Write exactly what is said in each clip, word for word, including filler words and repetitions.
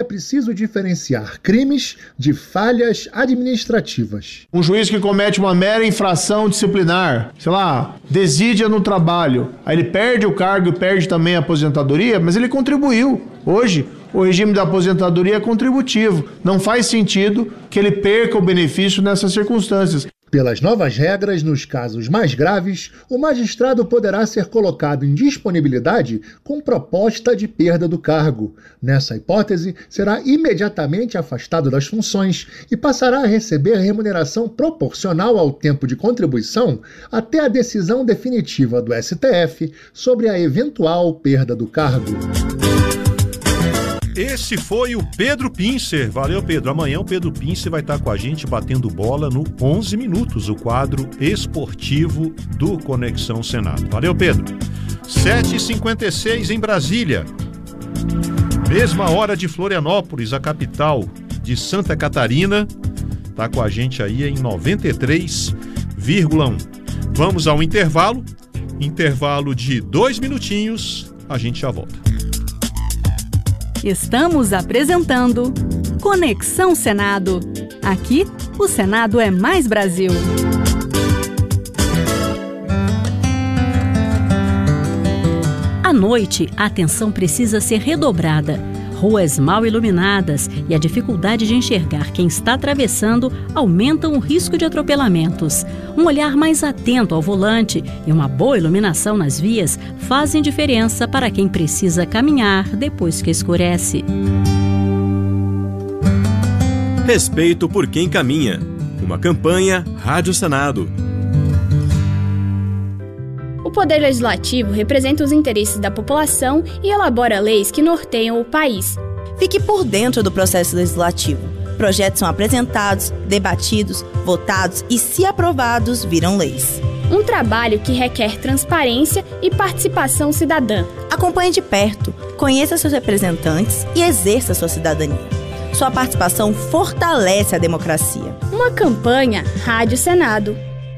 preciso diferenciar crimes de falhas administrativas. Um juiz que comete uma mera infração disciplinar, sei lá, desídia no trabalho, aí ele perde o cargo e perde também a aposentadoria, mas ele contribuiu. Hoje, o regime da aposentadoria é contributivo. Não faz sentido que ele perca o benefício nessas circunstâncias. Pelas novas regras, nos casos mais graves, o magistrado poderá ser colocado em disponibilidade com proposta de perda do cargo. Nessa hipótese, será imediatamente afastado das funções e passará a receber remuneração proporcional ao tempo de contribuição até a decisão definitiva do S T F sobre a eventual perda do cargo. Esse foi o Pedro Pincer. Valeu, Pedro. Amanhã o Pedro Pincer vai estar com a gente batendo bola no onze minutos, o quadro esportivo do Conexão Senado. Valeu, Pedro. sete e cinquenta e seis em Brasília. Mesma hora de Florianópolis, a capital de Santa Catarina. Está com a gente aí em noventa e três vírgula um. Vamos ao intervalo. Intervalo de dois minutinhos. A gente já volta. Estamos apresentando Conexão Senado. Aqui, o Senado é mais Brasil. À noite, a atenção precisa ser redobrada. Ruas mal iluminadas e a dificuldade de enxergar quem está atravessando aumentam o risco de atropelamentos. Um olhar mais atento ao volante e uma boa iluminação nas vias fazem diferença para quem precisa caminhar depois que escurece. Respeito por quem caminha. Uma campanha Rádio Senado. O Poder Legislativo representa os interesses da população e elabora leis que norteiam o país. Fique por dentro do processo legislativo. Projetos são apresentados, debatidos, votados e, se aprovados, viram leis. Um trabalho que requer transparência e participação cidadã. Acompanhe de perto, conheça seus representantes e exerça sua cidadania. Sua participação fortalece a democracia. Uma campanha Rádio Senado.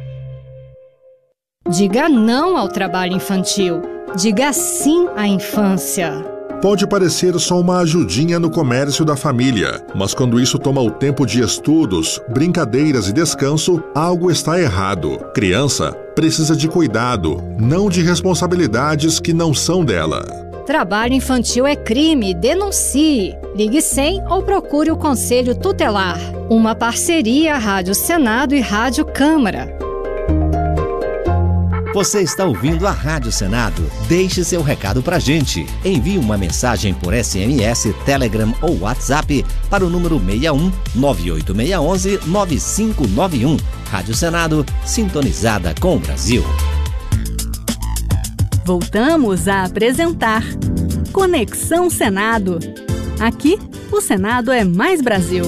Diga não ao trabalho infantil. Diga sim à infância. Pode parecer só uma ajudinha no comércio da família, mas quando isso toma o tempo de estudos, brincadeiras e descanso, algo está errado. Criança precisa de cuidado, não de responsabilidades que não são dela. Trabalho infantil é crime, denuncie. Ligue cem ou procure o Conselho Tutelar. Uma parceria Rádio Senado e Rádio Câmara. Você está ouvindo a Rádio Senado? Deixe seu recado pra gente. Envie uma mensagem por S M S, Telegram ou WhatsApp para o número seis um nove oito seis um um nove cinco nove um. Rádio Senado, sintonizada com o Brasil. Voltamos a apresentar Conexão Senado. Aqui, o Senado é mais Brasil.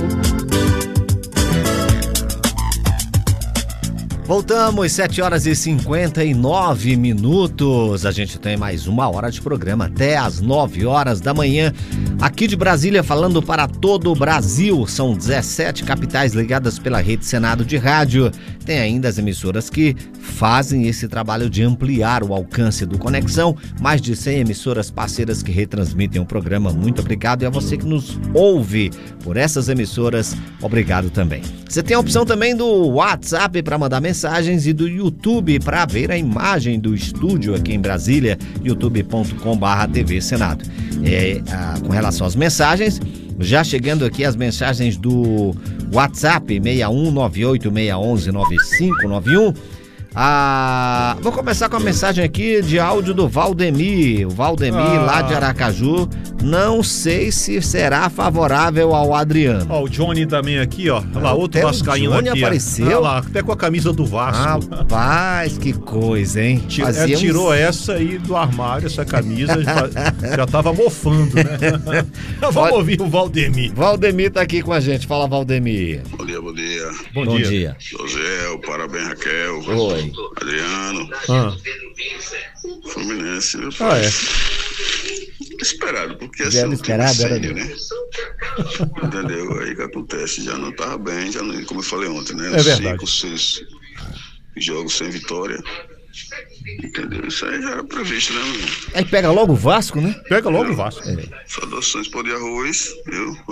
Voltamos, sete horas e cinquenta e nove minutos. A gente tem mais uma hora de programa até às nove horas da manhã. Aqui de Brasília, falando para todo o Brasil. São dezessete capitais ligadas pela Rede Senado de Rádio. Tem ainda as emissoras que fazem esse trabalho de ampliar o alcance do Conexão. Mais de cem emissoras parceiras que retransmitem o programa. Muito obrigado. E a você que nos ouve por essas emissoras, obrigado também. Você tem a opção também do WhatsApp para mandar mensagens e do YouTube para ver a imagem do estúdio aqui em Brasília, youtube ponto com barra T V Senado. É, a, com relação às mensagens, já chegando aqui as mensagens do WhatsApp seis um nove oito seis um um nove cinco nove um. Ah, vou começar com a mensagem aqui de áudio do Valdemir. O Valdemir, ah. lá de Aracaju. Não sei se será favorável ao Adriano. Ó, o Johnny também aqui, ó. Olha lá, outro vascaíno aqui. O Johnny apareceu. Olha lá, até com a camisa do Vasco. Rapaz, que coisa, hein? Tira, é, tirou essa aí do armário, essa camisa. já, já tava mofando, né? Vamos Val... ouvir o Valdemir. Valdemir tá aqui com a gente. Fala, Valdemir. Bom dia, bom dia. Bom, bom dia. dia. José, parabéns, Raquel. Oi. Adriano. Ah. Fluminense, meu pai. Ah, é. Esperado, porque assim é esperado, era sério, né? Entendeu? Aí que acontece, já não tava bem, já não, como eu falei ontem, né? É verdade. Cinco, seis jogos sem vitória. Entendeu? Isso aí já era previsto, né, meu irmão? Aí pega logo o Vasco, né? Pega logo o Vasco. É. Saudações, pão de arroz, viu?